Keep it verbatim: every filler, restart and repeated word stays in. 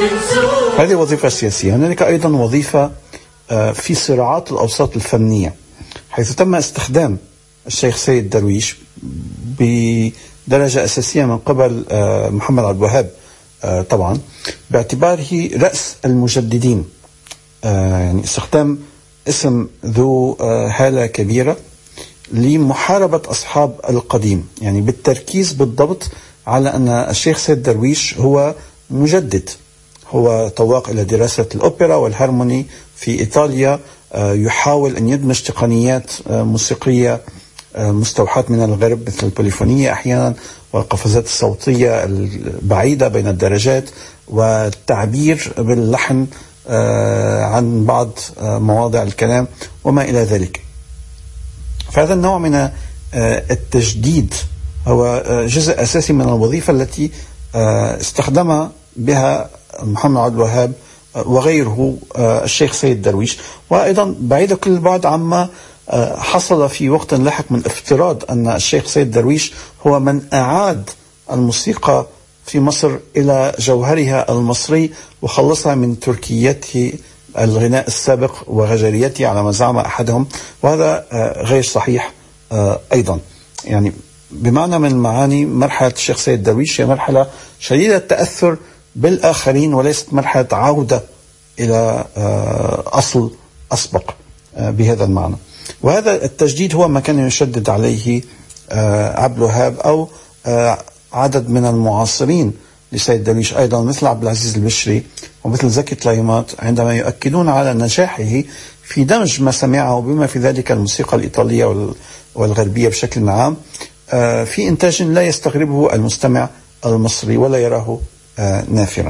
هذه وظيفة سياسية. هناك أيضا وظيفة في صراعات الأوساط الفنية، حيث تم استخدام الشيخ سيد درويش بدرجة أساسية من قبل محمد عبد الوهاب طبعا باعتباره رأس المجددين، يعني استخدام اسم ذو هالة كبيرة لمحاربة أصحاب القديم، يعني بالتركيز بالضبط على أن الشيخ سيد درويش هو مجدد، هو طواق إلى دراسة الأوبرا والهارموني في إيطاليا، يحاول أن يدمج تقنيات موسيقية مستوحاة من الغرب مثل البوليفونية أحيانا والقفزات الصوتية البعيدة بين الدرجات والتعبير باللحن عن بعض مواضع الكلام وما إلى ذلك. فهذا النوع من التجديد هو جزء أساسي من الوظيفة التي استخدمها بها محمد عبد الوهاب وغيره الشيخ سيد درويش، وأيضا بعيد كل البعد عما حصل في وقت لاحق من افتراض أن الشيخ سيد درويش هو من أعاد الموسيقى في مصر إلى جوهرها المصري وخلصها من تركيته الغناء السابق وغجريته على ما زعم أحدهم، وهذا غير صحيح أيضا. يعني بمعنى من المعاني مرحلة الشيخ سيد درويش هي مرحلة شديدة التأثر بالآخرين وليست مرحلة عودة إلى أصل أسبق بهذا المعنى. وهذا التجديد هو ما كان يشدد عليه عبد الوهاب أو عدد من المعاصرين لسيد درويش أيضا مثل عبد العزيز البشري ومثل زكي طليمات، عندما يؤكدون على نجاحه في دمج ما سمعه بما في ذلك الموسيقى الإيطالية والغربية بشكل عام في إنتاج لا يستغربه المستمع المصري ولا يراه نافرا.